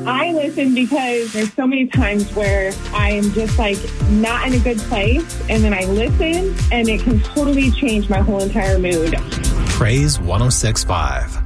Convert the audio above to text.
I listen because there's so many times where I am just like not in a good place, and then I listen and it can totally change my whole entire mood. Praise 106.5.